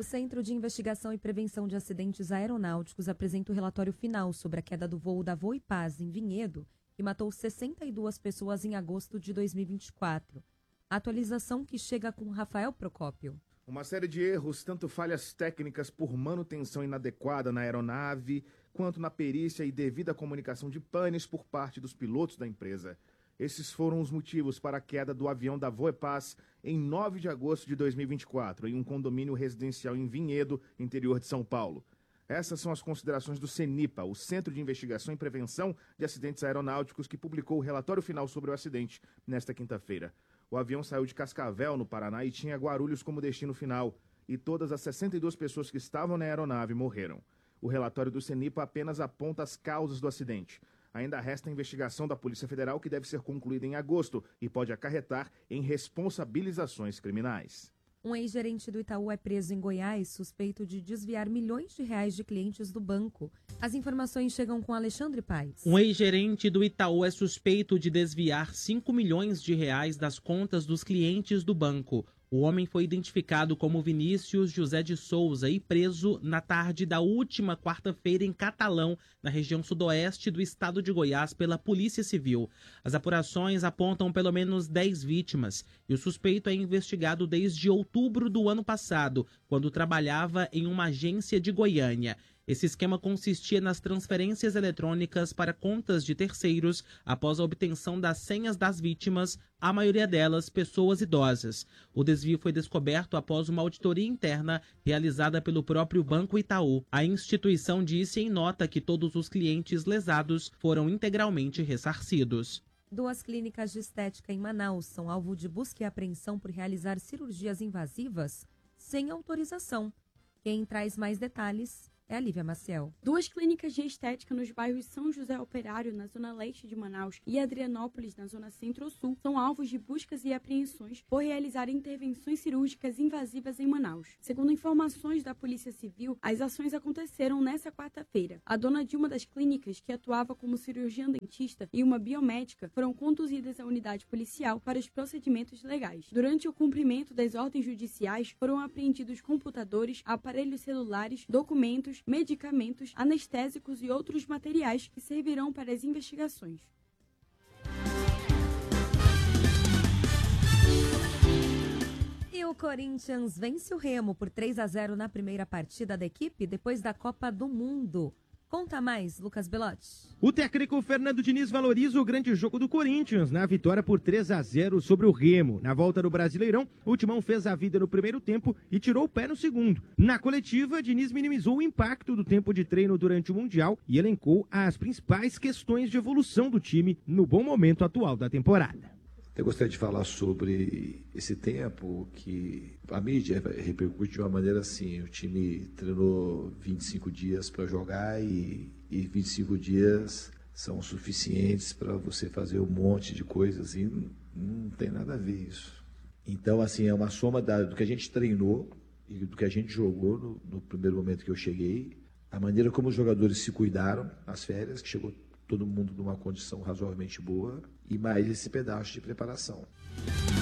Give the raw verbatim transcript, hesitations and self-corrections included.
Centro de Investigação e Prevenção de Acidentes Aeronáuticos apresenta o relatório final sobre a queda do voo da Voipaz em Vinhedo, que matou sessenta e duas pessoas em agosto de dois mil e vinte e quatro. A atualização que chega com Rafael Procópio. Uma série de erros, tanto falhas técnicas por manutenção inadequada na aeronave, quanto na perícia e devida comunicação de panes por parte dos pilotos da empresa. Esses foram os motivos para a queda do avião da Voipaz em nove de agosto de dois mil e vinte e quatro, em um condomínio residencial em Vinhedo, interior de São Paulo. Essas são as considerações do CENIPA, o Centro de Investigação e Prevenção de Acidentes Aeronáuticos, que publicou o relatório final sobre o acidente nesta quinta-feira. O avião saiu de Cascavel, no Paraná, e tinha Guarulhos como destino final, e todas as sessenta e duas pessoas que estavam na aeronave morreram. O relatório do CENIPA apenas aponta as causas do acidente. Ainda resta a investigação da Polícia Federal, que deve ser concluída em agosto e pode acarretar em responsabilizações criminais. Um ex-gerente do Itaú é preso em Goiás, suspeito de desviar milhões de reais de clientes do banco. As informações chegam com Alexandre Paes. Um ex-gerente do Itaú é suspeito de desviar cinco milhões de reais das contas dos clientes do banco. O homem foi identificado como Vinícius José de Souza e preso na tarde da última quarta-feira em Catalão, na região sudoeste do estado de Goiás, pela Polícia Civil. As apurações apontam pelo menos dez vítimas e o suspeito é investigado desde outubro do ano passado, quando trabalhava em uma agência de Goiânia. Esse esquema consistia nas transferências eletrônicas para contas de terceiros após a obtenção das senhas das vítimas, a maioria delas pessoas idosas. O desvio foi descoberto após uma auditoria interna realizada pelo próprio Banco Itaú. A instituição disse em nota que todos os clientes lesados foram integralmente ressarcidos. Duas clínicas de estética em Manaus são alvo de busca e apreensão por realizar cirurgias invasivas sem autorização. Quem traz mais detalhes é a Lívia Maciel. Duas clínicas de estética nos bairros São José Operário, na zona leste de Manaus, e Adrianópolis, na zona centro-sul, são alvos de buscas e apreensões por realizar intervenções cirúrgicas invasivas em Manaus. Segundo informações da Polícia Civil, as ações aconteceram nesta quarta-feira. A dona de uma das clínicas, que atuava como cirurgiã dentista e uma biomédica, foram conduzidas à unidade policial para os procedimentos legais. Durante o cumprimento das ordens judiciais, foram apreendidos computadores, aparelhos celulares, documentos, medicamentos, anestésicos e outros materiais que servirão para as investigações. E o Corinthians vence o Remo por três a zero na primeira partida da equipe depois da Copa do Mundo. Conta mais, Lucas Belotti. O técnico Fernando Diniz valoriza o grande jogo do Corinthians na vitória por três a zero sobre o Remo. Na volta do Brasileirão, o Timão fez a vida no primeiro tempo e tirou o pé no segundo. Na coletiva, Diniz minimizou o impacto do tempo de treino durante o Mundial e elencou as principais questões de evolução do time no bom momento atual da temporada. Eu gostaria de falar sobre esse tempo que a mídia repercute de uma maneira assim. O time treinou vinte e cinco dias para jogar e, e vinte e cinco dias são suficientes para você fazer um monte de coisas e não, não tem nada a ver isso. Então, assim, é uma soma da, do que a gente treinou e do que a gente jogou no, no primeiro momento que eu cheguei, a maneira como os jogadores se cuidaram nas férias, que chegou todo mundo numa condição razoavelmente boa, e mais esse pedaço de preparação.